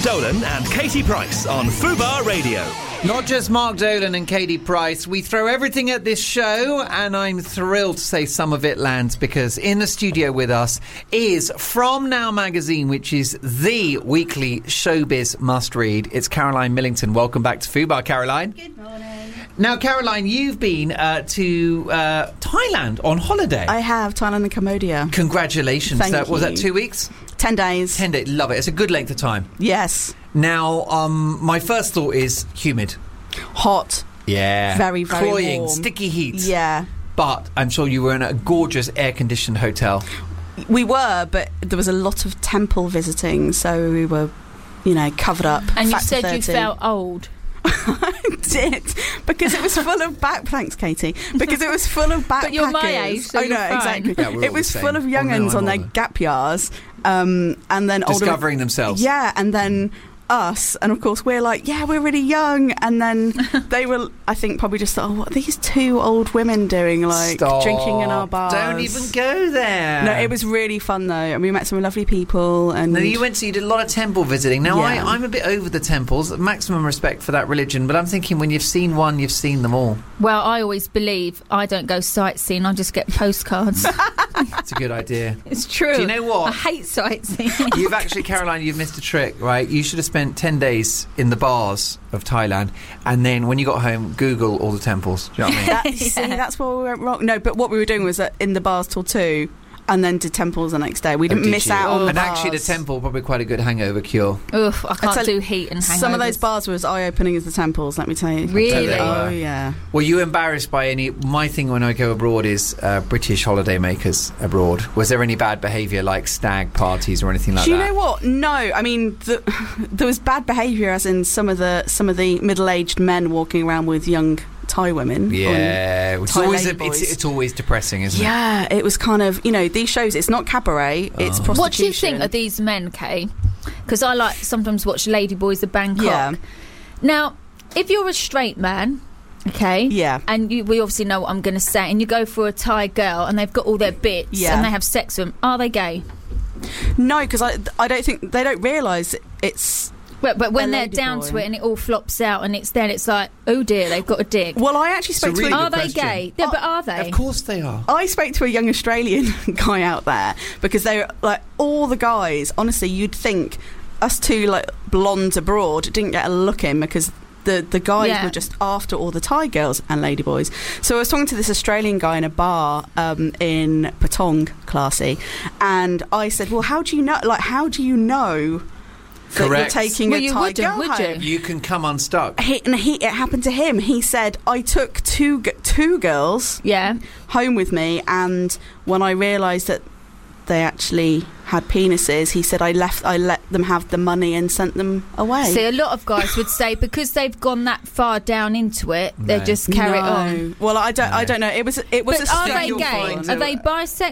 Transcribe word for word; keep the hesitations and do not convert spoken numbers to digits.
Dolan and Katie Price on Fubar Radio. Not just Mark Dolan and Katie Price. We throw everything at this show, and I'm thrilled to say some of it lands, because in the studio with us is From Now magazine, which is the weekly showbiz must-read. It's Caroline Millington. Welcome back to Fubar, Caroline. Good morning. Now, Caroline, you've been uh, to uh, Thailand on holiday. I have, Thailand and Cambodia. Congratulations. Thank that, was you. that two weeks? Ten days. Ten days. Love it. It's a good length of time. Yes. Now, um, my first thought is humid. Hot. Yeah. Very, very Cloying, warm. sticky heat. Yeah. But I'm sure you were in a gorgeous air-conditioned hotel. We were, but there was a lot of temple visiting, so we were, you know, covered up. And you factor said thirty. you felt old. I did, because it was full of back. Thanks, Katie. Because it was full of backpackers. But you're my age, so I know, you're fine. exactly. Yeah, we're all it was the same. full of Oh, young'uns no, on I'm their older. gap years, um, and then older- Discovering themselves. Yeah, and then us, and of course we're like, yeah, we're really young, and then they were, I think, probably just thought, oh, what are these two old women doing, like Stop. drinking in our bars? Don't even go there. No, it was really fun though, and we met some lovely people. And No, you went to, you did a lot of temple visiting. Now, Yeah. I, I'm a bit over the temples, maximum respect for that religion, but I'm thinking when you've seen one, you've seen them all. Well, I always believe I don't go sightseeing, I just get postcards. It's a good idea. It's true. Do you know what? I hate sightseeing. You've actually, Caroline, you've missed a trick, right? You should have spent ten days in the bars of Thailand, and then when you got home, Google all the temples. Do you know what I mean? that, you see, that's where we went wrong. No, but what we were doing was that in the bars till two, and then did temples the next day. We didn't Oh, did miss you? out on the And bars. actually, the temple probably quite a good hangover cure. Oof, I can't tell- do heat and hangovers. Some of those bars were as eye-opening as the temples, let me tell you. Really? They Oh, were. yeah. Were you embarrassed by any? My thing when I go abroad is uh, British holidaymakers abroad. Was there any bad behaviour, like stag parties or anything like Do you that? know what? No, I mean the, there was bad behaviour, as in some of the some of the middle-aged men walking around with young Thai women. Yeah, it's Thai always, a, lady it's, boys. it's always depressing, isn't it? Yeah, it was kind of, you know, these shows, it's not cabaret, it's Oh. prostitution. What do you think of these men, Kay? Because I like sometimes watch Ladyboys of Bangkok. Yeah. Now, if you're a straight man, okay, Yeah. and you, we obviously know what I'm going to say, and you go for a Thai girl and they've got all their bits Yeah. and they have sex with them, are they gay? No, because I, I don't think, they don't realise it's... But, but when A they're lady down boy. to it and it all flops out and it's then it's like, oh dear, they've got a dick. Well, I actually spoke It's a really to a... Are good they question. gay? Yeah, but are they? Of course they are. I spoke to a young Australian guy out there, because they were like, all the guys, honestly, you'd think us two like blondes abroad didn't get a look in, because the, the guys Yeah. were just after all the Thai girls and ladyboys. So I was talking to this Australian guy in a bar um, in Patong, classy, and I said, well, how do you know, like, how do you know that Correct. you're taking Well, a you Thai wouldn't, girl would home? you? You can come unstuck. He, and he, it happened to him. He said, I took two g- two girls Yeah. home with me, and when I realised that they actually had penises, he said I left I let them have the money and sent them away. See, a lot of guys would say because they've gone that far down into it, they No. just carry it No. on. Well, I don't I No. don't know. It was it was But a are still they you'll gay? find- Are they